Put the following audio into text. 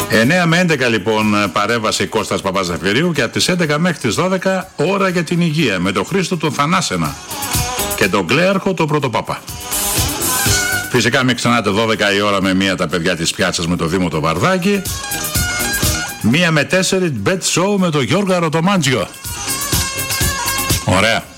9 με 11 λοιπόν παρέμβαση Κώστας Παπαζαφυρίου και από τις 11 μέχρι τις 12 ώρα για την υγεία με τον Χρήστο τον Θανάσενα και τον Κλέαρχο τον Πρωτοπάπα. Φυσικά μην ξεχνάτε 12 η ώρα με 1 τα παιδιά της πιάτσας με το Δήμο το Βαρδάκι. 1 με 4 Bet Show με τον Γιώργο Αρωτομάντζιο. Ωραία.